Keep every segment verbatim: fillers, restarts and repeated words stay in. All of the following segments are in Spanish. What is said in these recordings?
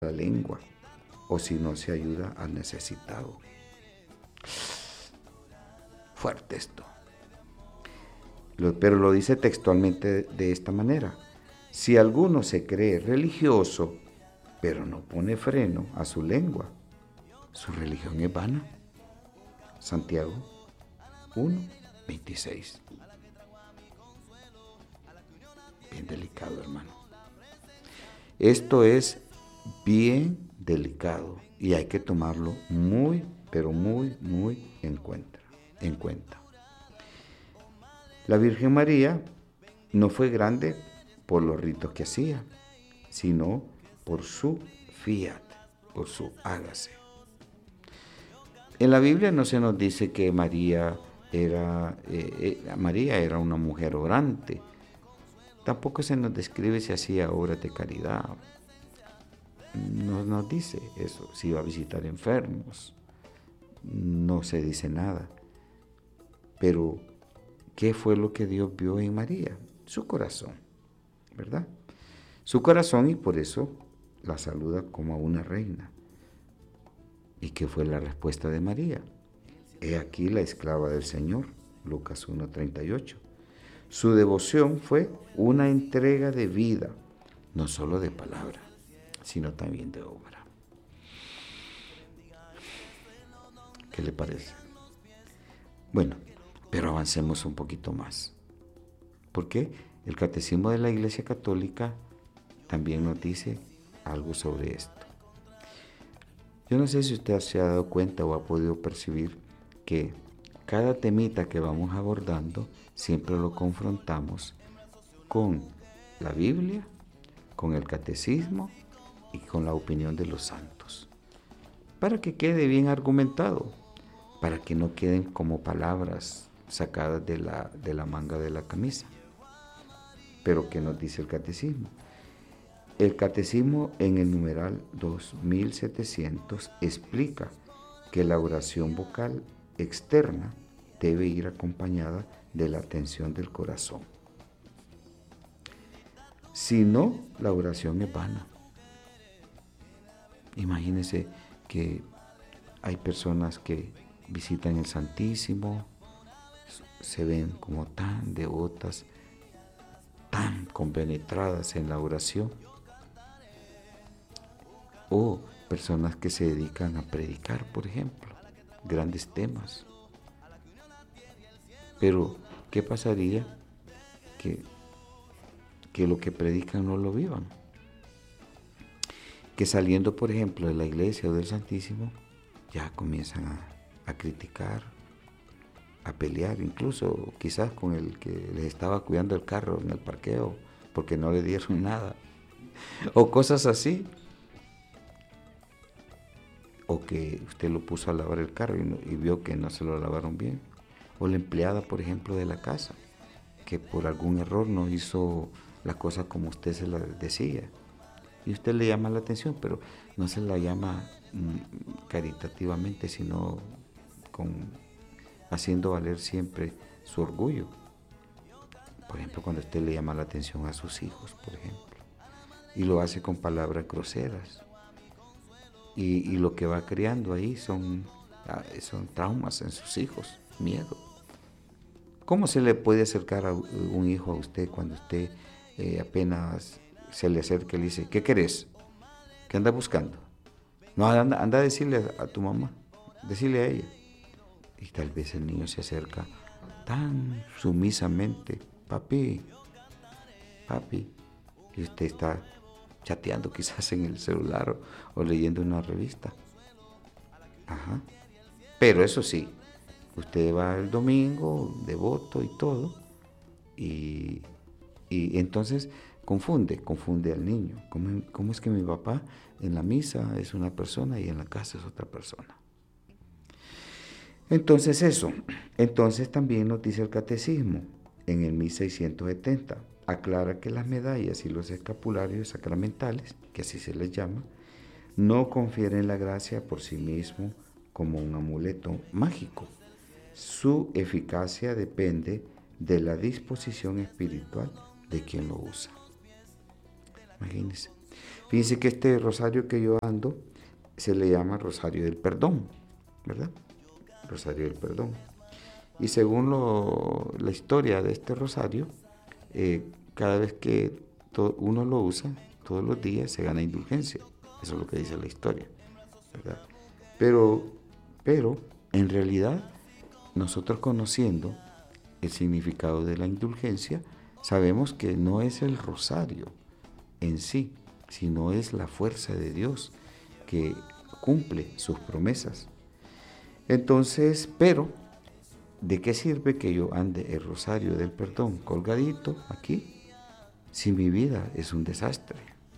la lengua, o si no se ayuda al necesitado. Fuerte esto. Pero lo dice textualmente de esta manera: si alguno se cree religioso, pero no pone freno a su lengua, su religión es vana. Santiago uno, veintiséis. Bien delicado, hermano. Esto es bien delicado y hay que tomarlo muy, pero muy, muy en cuenta. En cuenta. La Virgen María no fue grande por los ritos que hacía, sino por su fiat, por su hágase. En la Biblia no se nos dice que María era, eh, eh, María era una mujer orante. Tampoco se nos describe si hacía obras de caridad. No nos dice eso, si iba a visitar enfermos. No se dice nada. Pero, ¿qué fue lo que Dios vio en María? Su corazón, ¿verdad? Su corazón, y por eso la saluda como a una reina. ¿Y qué fue la respuesta de María? He aquí la esclava del Señor, Lucas uno, treinta y ocho. Su devoción fue una entrega de vida, no solo de palabra, sino también de obra. ¿Qué le parece? Bueno, pero avancemos un poquito más. Porque el Catecismo de la Iglesia Católica también nos dice algo sobre esto. Yo no sé si usted se ha dado cuenta o ha podido percibir que cada temita que vamos abordando siempre lo confrontamos con la Biblia, con el Catecismo y con la opinión de los santos, para que quede bien argumentado, para que no queden como palabras sacadas de la, de la manga de la camisa. Pero ¿qué nos dice el Catecismo? El Catecismo en el numeral dos mil setecientos explica que la oración vocal externa debe ir acompañada de la atención del corazón. Si no, la oración es vana. Imagínense que hay personas que visitan el Santísimo, se ven como tan devotas, tan compenetradas en la oración, o personas que se dedican a predicar, por ejemplo, grandes temas. Pero, ¿qué pasaría que, que lo que predican no lo vivan? Que saliendo, por ejemplo, de la iglesia o del Santísimo, ya comienzan a, a criticar, a pelear, incluso quizás con el que les estaba cuidando el carro en el parqueo, porque no le dieron nada, o cosas así. O que usted lo puso a lavar el carro y, no, y vio que no se lo lavaron bien. O la empleada, por ejemplo, de la casa, que por algún error no hizo la cosa como usted se la decía. Y usted le llama la atención, pero no se la llama mm, caritativamente, sino con, haciendo valer siempre su orgullo. Por ejemplo, cuando usted le llama la atención a sus hijos, por ejemplo, y lo hace con palabras groseras. Y, y lo que va creando ahí son, son traumas en sus hijos, miedo. ¿Cómo se le puede acercar a un hijo a usted cuando usted eh, apenas se le acerca y le dice, ¿qué querés? ¿Qué anda buscando? No, anda, anda a decirle a, a tu mamá, decirle a ella. Y tal vez el niño se acerca tan sumisamente, papi, papi, y usted está chateando quizás en el celular o, o leyendo una revista. Ajá. Pero eso sí, usted va el domingo, devoto y todo, y, y entonces confunde, confunde al niño. ¿Cómo, ¿Cómo es que mi papá en la misa es una persona y en la casa es otra persona? Entonces eso, entonces también nos dice el Catecismo en el mil seiscientos setenta, aclara que las medallas y los escapularios sacramentales, que así se les llama, no confieren la gracia por sí mismo como un amuleto mágico. Su eficacia depende de la disposición espiritual de quien lo usa. Imagínense. Fíjense que este rosario que yo ando se le llama Rosario del Perdón, ¿verdad? Rosario del Perdón. Y según lo, la historia de este rosario, eh, cada vez que to, uno lo usa, todos los días se gana indulgencia. Eso es lo que dice la historia, ¿verdad? Pero, pero en realidad, nosotros conociendo el significado de la indulgencia, sabemos que no es el rosario en sí, sino es la fuerza de Dios que cumple sus promesas. Entonces, pero, ¿de qué sirve que yo ande el rosario del perdón colgadito aquí si mi vida es un desastre?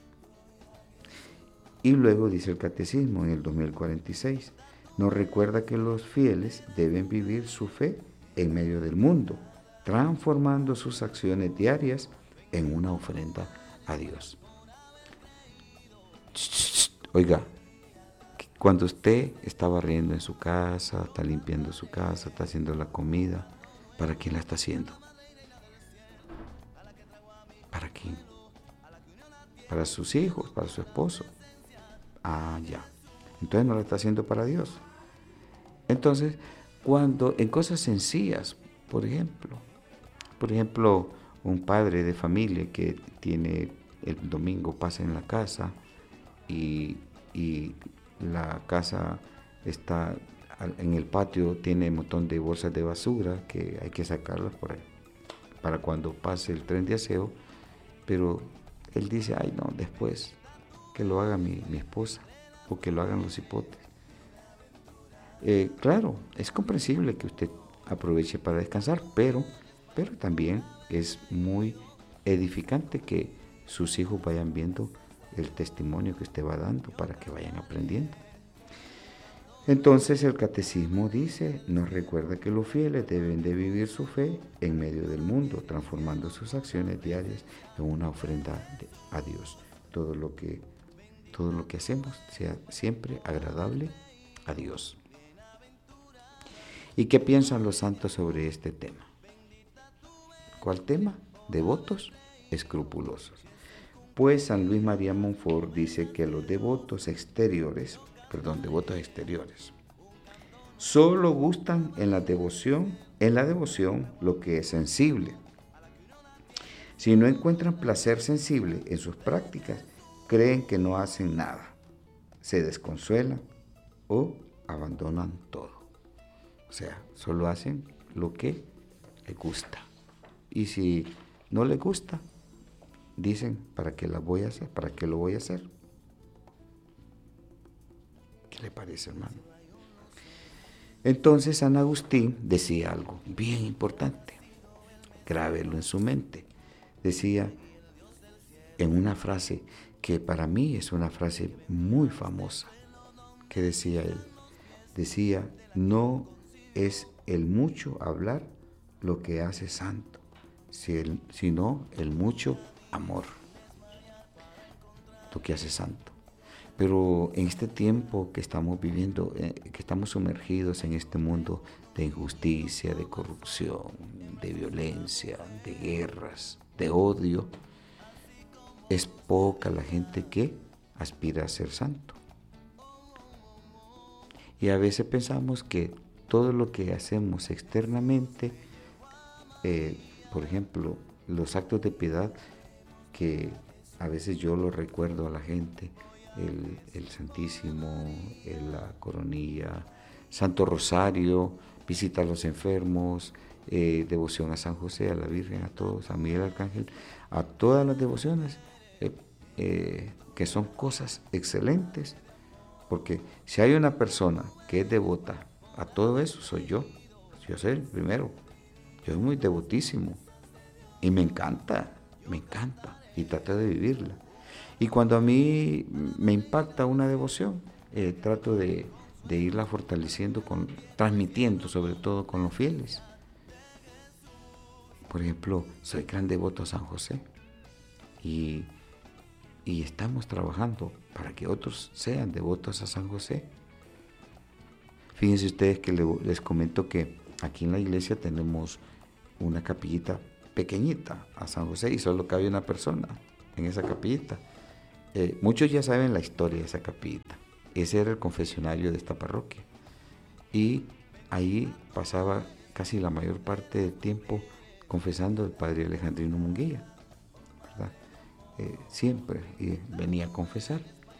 Y luego dice el Catecismo en el dos mil cuarenta y seis, nos recuerda que los fieles deben vivir su fe en medio del mundo, transformando sus acciones diarias en una ofrenda a Dios. Oiga, cuando usted está barriendo en su casa, está limpiando su casa, está haciendo la comida, ¿para quién la está haciendo? ¿Para quién? Para sus hijos, para su esposo. Ah, ya. Entonces no la está haciendo para Dios. Entonces, cuando en cosas sencillas, por ejemplo, por ejemplo, un padre de familia que tiene el domingo pasa en la casa y, y la casa está en el patio, tiene un montón de bolsas de basura que hay que sacarlas por ahí para cuando pase el tren de aseo, pero él dice, ay no, después que lo haga mi, mi esposa o que lo hagan los hipotes. Eh, claro, es comprensible que usted aproveche para descansar, pero, pero también es muy edificante que sus hijos vayan viendo el testimonio que usted va dando para que vayan aprendiendo. Entonces el Catecismo dice, nos recuerda que los fieles deben de vivir su fe en medio del mundo, transformando sus acciones diarias en una ofrenda de, a Dios. Todo lo que, todo lo que hacemos sea siempre agradable a Dios. ¿Y qué piensan los santos sobre este tema? ¿Cuál tema? Devotos escrupulosos. Pues San Luis María Montfort dice que los devotos exteriores, perdón, devotos exteriores, solo gustan en la devoción, en la devoción lo que es sensible. Si no encuentran placer sensible en sus prácticas, creen que no hacen nada, se desconsuelan o abandonan todo. O sea, solo hacen lo que les gusta. Y si no les gusta, dicen, ¿para qué la voy a hacer? ¿Para qué lo voy a hacer? ¿Qué le parece, hermano? Entonces San Agustín decía algo bien importante, grábelo en su mente. Decía en una frase que para mí es una frase muy famosa, que decía él, decía, no es el mucho hablar lo que hace santo, sino el mucho amor, lo que hace santo. Pero en este tiempo que estamos viviendo, eh, que estamos sumergidos en este mundo de injusticia, de corrupción, de violencia, de guerras, de odio, es poca la gente que aspira a ser santo. Y a veces pensamos que todo lo que hacemos externamente, eh, por ejemplo, los actos de piedad, que a veces yo lo recuerdo a la gente, el, el Santísimo, el, la coronilla, Santo Rosario, visita a los enfermos, eh, devoción a San José, a la Virgen, a todos, a Miguel Arcángel, a todas las devociones, eh, eh, que son cosas excelentes, porque si hay una persona que es devota a todo eso, soy yo, yo soy el primero, yo soy muy devotísimo y me encanta, me encanta y trato de vivirla. Y cuando a mí me impacta una devoción, eh, trato de, de irla fortaleciendo, con, transmitiendo sobre todo con los fieles. Por ejemplo, soy gran devoto a San José y, y estamos trabajando para que otros sean devotos a San José. Fíjense ustedes que le, les comento que aquí en la iglesia tenemos una capillita pequeñita a San José y solo cabe una persona en esa capillita. Eh, muchos ya saben la historia de esa capillita. Ese era el confesionario de esta parroquia. Y ahí pasaba casi la mayor parte del tiempo confesando el padre Alejandrino Munguía, ¿verdad? Eh, siempre y venía a confesar.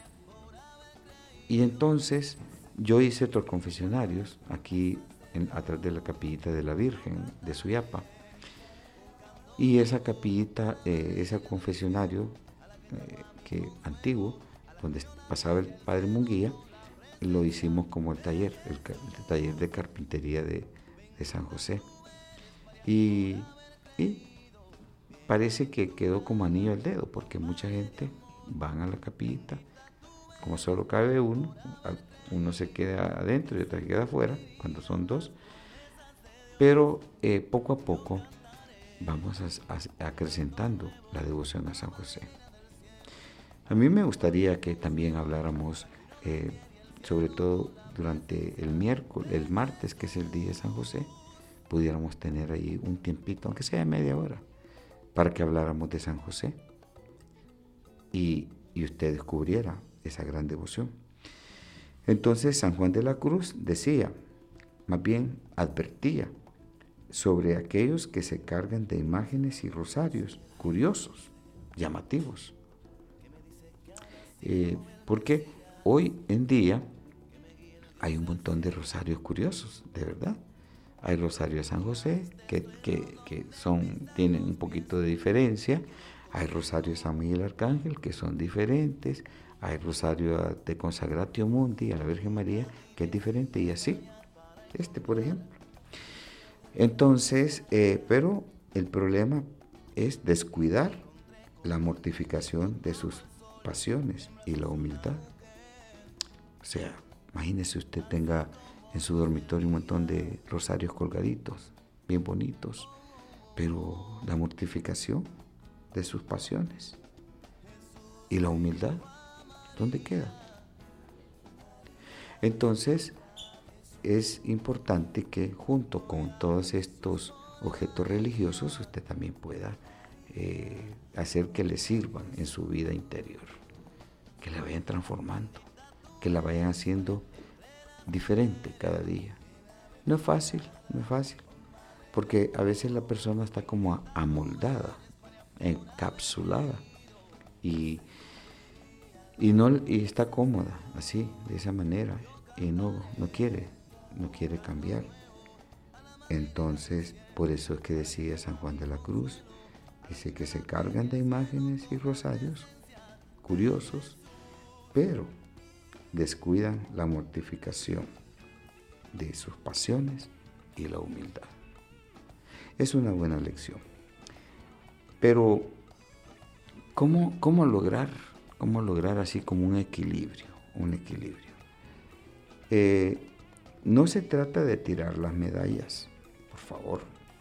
Y entonces yo hice otros confesionarios aquí en, atrás de la capillita de la Virgen de Suyapa. Y esa capillita, eh, ese confesionario eh, que, antiguo, donde pasaba el padre Munguía, lo hicimos como el taller, el, el taller de carpintería de, de San José. Y, y parece que quedó como anillo al dedo, porque mucha gente van a la capillita, como solo cabe uno, uno se queda adentro y otro se queda afuera, cuando son dos, pero eh, poco a poco vamos a, a, acrecentando la devoción a San José. A mí me gustaría que también habláramos, eh, sobre todo durante el miércoles, el martes, que es el día de San José, pudiéramos tener ahí un tiempito, aunque sea media hora, para que habláramos de San José y, y usted descubriera esa gran devoción. Entonces San Juan de la Cruz decía, más bien advertía sobre aquellos que se cargan de imágenes y rosarios curiosos, llamativos. Eh, porque hoy en día hay un montón de rosarios curiosos, de verdad. Hay rosario de San José, que, que, que son, tienen un poquito de diferencia. Hay rosario de San Miguel Arcángel, que son diferentes. Hay rosario de Consagratio Mundi a la Virgen María, que es diferente, y así. Este, por ejemplo. Entonces, eh, pero el problema es descuidar la mortificación de sus pasiones y la humildad. O sea, imagínese usted tenga en su dormitorio un montón de rosarios colgaditos, bien bonitos, pero la mortificación de sus pasiones y la humildad, ¿dónde queda? Entonces, es importante que junto con todos estos objetos religiosos usted también pueda eh, hacer que le sirvan en su vida interior, que la vayan transformando, que la vayan haciendo diferente cada día. No es fácil, no es fácil, porque a veces la persona está como amoldada, encapsulada y, y, no, y está cómoda así, de esa manera, y no, no quiere, no quiere cambiar. Entonces, por eso es que decía San Juan de la Cruz, dice que se cargan de imágenes y rosarios curiosos, pero descuidan la mortificación de sus pasiones y la humildad. Es una buena lección. Pero, ¿cómo, cómo lograr, cómo lograr así como un equilibrio? Un equilibrio. Eh, no se trata de tirar las medallas, por favor.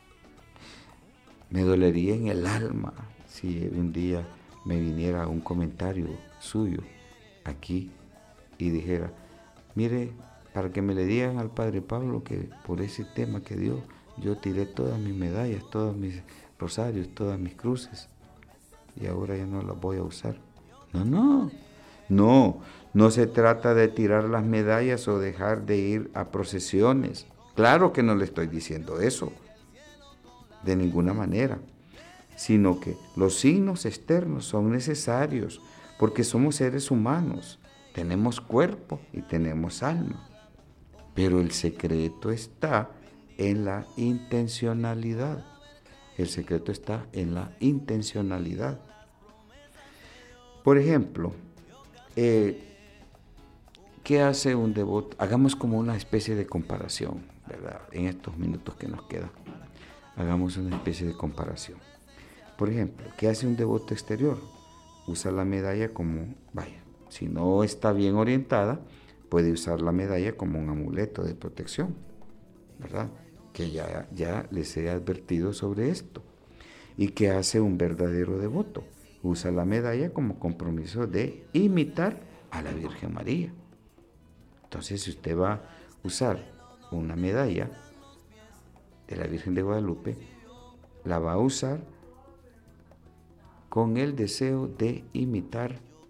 Me dolería en el alma si un día me viniera un comentario suyo aquí y dijera, mire, para que me le digan al Padre Pablo que por ese tema que dio, yo tiré todas mis medallas, todos mis rosarios, todas mis cruces, y ahora ya no las voy a usar. No, no, no, no se trata de tirar las medallas o dejar de ir a procesiones. Claro que no le estoy diciendo eso, de ninguna manera, sino que los signos externos son necesarios porque somos seres humanos. Tenemos cuerpo y tenemos alma, pero el secreto está en la intencionalidad. El secreto está en la intencionalidad. Por ejemplo, eh, ¿qué hace un devoto? Hagamos como una especie de comparación, ¿verdad? En estos minutos que nos quedan, hagamos una especie de comparación. Por ejemplo, ¿qué hace un devoto exterior? Usa la medalla como, vaya, si no está bien orientada, puede usar la medalla como un amuleto de protección, ¿verdad? Que ya, ya les he advertido sobre esto. ¿Y qué hace un verdadero devoto? Usa la medalla como compromiso de imitar a la Virgen María. Entonces, si usted va a usar una medalla de la Virgen de Guadalupe, la va a usar con el deseo de imitar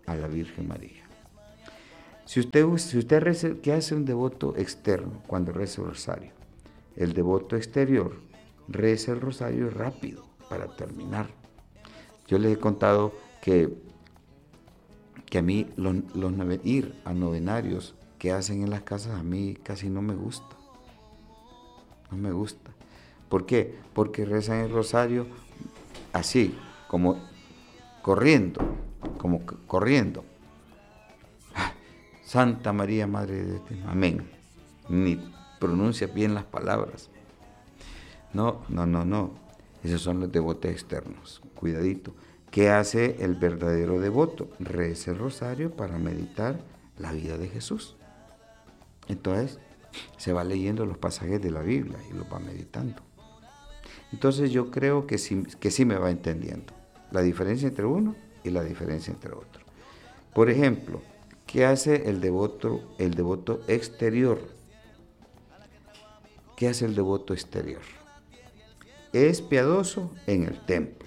a la Virgen María. Si usted, si usted reza, ¿qué hace un devoto externo cuando reza el rosario? El devoto exterior reza el rosario rápido para terminar. Yo les he contado que, que a mí los, los ir a novenarios que hacen en las casas a mí casi no me gusta. No me gusta. ¿Por qué? Porque rezan el rosario así, como corriendo, como corriendo. Santa María, Madre de Dios, amén. Ni pronuncia bien las palabras. No, no, no, no. Esos son los devotos externos. Cuidadito. ¿Qué hace el verdadero devoto? Reza el rosario para meditar la vida de Jesús. Entonces, se va leyendo los pasajes de la Biblia y los va meditando. Entonces, yo creo que sí, que sí me va entendiendo la diferencia entre uno y la diferencia entre otro. Por ejemplo, ¿qué hace el devoto, el devoto exterior? ¿Qué hace el devoto exterior? Es piadoso en el templo,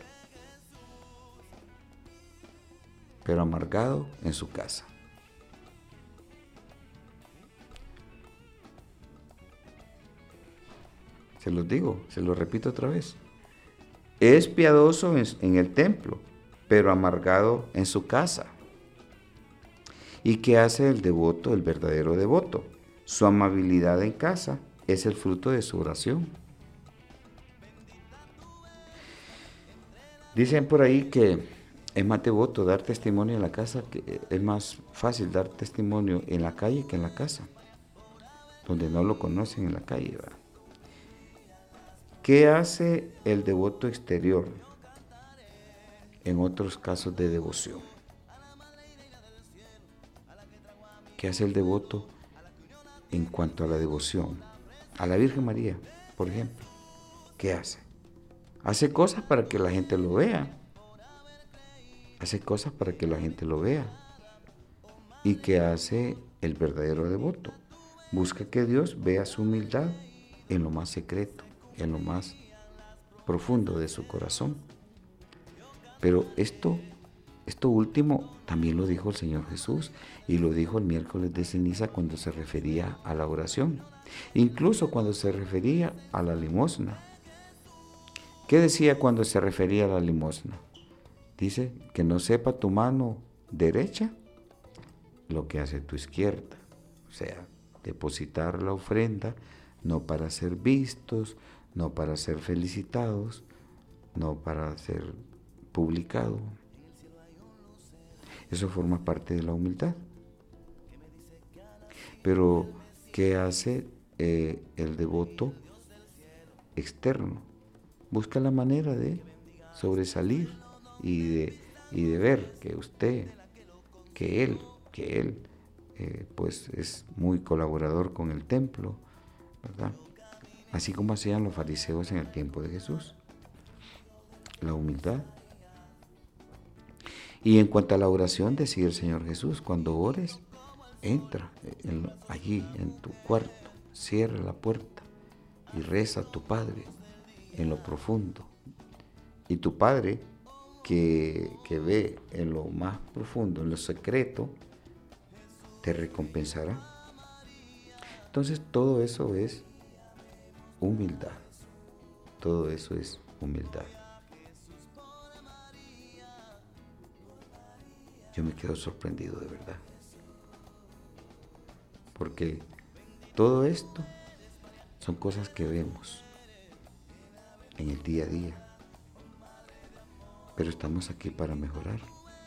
pero amargado en su casa. Se los digo, se los repito otra vez. Es piadoso en, en el templo, pero amargado en su casa. ¿Y qué hace el devoto, el verdadero devoto? Su amabilidad en casa es el fruto de su oración. Dicen por ahí que es más devoto dar testimonio en la casa, que es más fácil dar testimonio en la calle que en la casa, donde no lo conocen en la calle, ¿verdad? ¿Qué hace el devoto exterior en otros casos de devoción? ¿Qué hace el devoto en cuanto a la devoción? A la Virgen María, por ejemplo. ¿Qué hace? Hace cosas para que la gente lo vea. Hace cosas para que la gente lo vea. ¿Y qué hace el verdadero devoto? Busca que Dios vea su humildad en lo más secreto, en lo más profundo de su corazón. Pero esto, esto último también lo dijo el Señor Jesús y lo dijo el miércoles de ceniza cuando se refería a la oración, incluso cuando se refería a la limosna. ¿Qué decía cuando se refería a la limosna? Dice que no sepa tu mano derecha lo que hace tu izquierda, o sea, depositar la ofrenda no para ser vistos, no para ser felicitados, no para ser publicado. Eso forma parte de la humildad. Pero, ¿qué hace eh, el devoto externo? Busca la manera de sobresalir y de, y de ver que usted, que él, que él, eh, pues es muy colaborador con el templo, ¿verdad? Así como hacían los fariseos en el tiempo de Jesús. La humildad. Y en cuanto a la oración, decía el Señor Jesús, cuando ores, entra en, allí en tu cuarto, cierra la puerta y reza a tu Padre en lo profundo. Y tu Padre, que, que ve en lo más profundo, en lo secreto, te recompensará. Entonces todo eso es humildad. Todo eso es humildad. Yo me quedo sorprendido de verdad. Porque todo esto son cosas que vemos en el día a día. Pero estamos aquí para mejorar.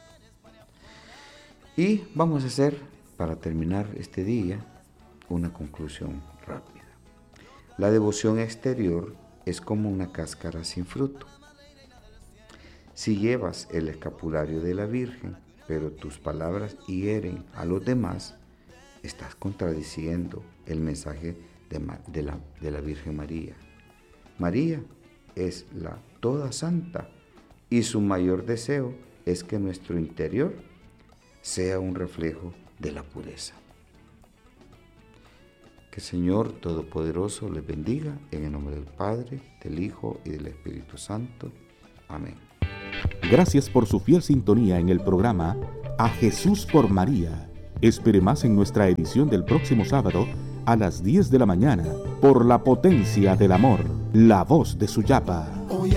Y vamos a hacer, para terminar este día, una conclusión rápida. La devoción exterior es como una cáscara sin fruto. Si llevas el escapulario de la Virgen, pero tus palabras hieren a los demás, estás contradiciendo el mensaje de, de, la, de la Virgen María. María es la toda santa y su mayor deseo es que nuestro interior sea un reflejo de la pureza. Que el Señor Todopoderoso les bendiga en el nombre del Padre, del Hijo y del Espíritu Santo. Amén. Gracias por su fiel sintonía en el programa A Jesús por María. Espere más en nuestra edición del próximo sábado a las diez de la mañana por la potencia del amor, la voz de Suyapa. Hoy